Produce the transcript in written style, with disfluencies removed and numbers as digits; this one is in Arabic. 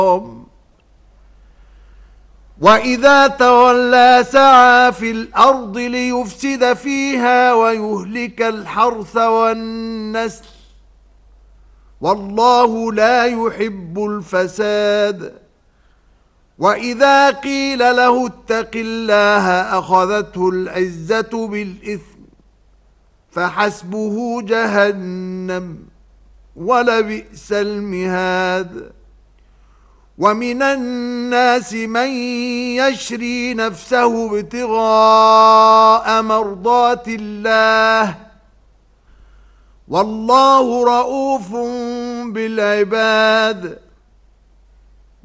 وإذا تولى سعى في الأرض ليفسد فيها ويهلك الحرث والنسل والله لا يحب الفساد. وإذا قيل له اتق الله أخذته العزة بالإثم فحسبه جهنم ولبئس المهاد. ومن الناس من يشري نفسه ابتغاء مرضات الله والله رؤوف بالعباد.